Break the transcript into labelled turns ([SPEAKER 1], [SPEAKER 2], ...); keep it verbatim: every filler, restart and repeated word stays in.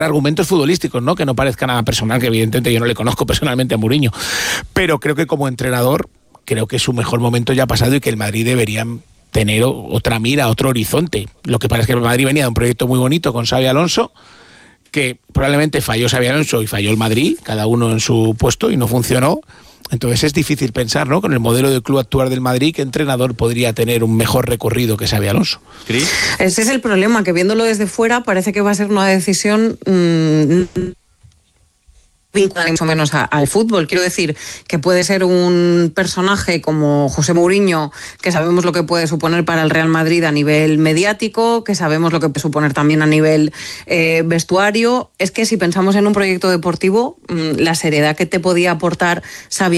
[SPEAKER 1] argumentos futbolísticos, ¿no? Que no parezca nada personal, que evidentemente yo no le conozco personalmente a Mourinho, pero creo que como entrenador, creo que su mejor momento ya ha pasado y que el Madrid debería tener otra mira, otro horizonte. Lo que pasa es que el Madrid venía de un proyecto muy bonito con Xabi Alonso, que probablemente falló Xabi Alonso y falló el Madrid, cada uno en su puesto, y no funcionó. Entonces es difícil pensar, ¿no?, con el modelo de club actual del Madrid, qué entrenador podría tener un mejor recorrido que Xabi Alonso.
[SPEAKER 2] ¿Cris?
[SPEAKER 3] Ese es el problema, que viéndolo desde fuera parece que va a ser una decisión mmm, vinculada mucho menos a, al fútbol. Quiero decir que puede ser un personaje como José Mourinho, que sabemos lo que puede suponer para el Real Madrid a nivel mediático, que sabemos lo que puede suponer también a nivel eh, vestuario. Es que si pensamos en un proyecto deportivo, mmm, la seriedad que te podía aportar Xabi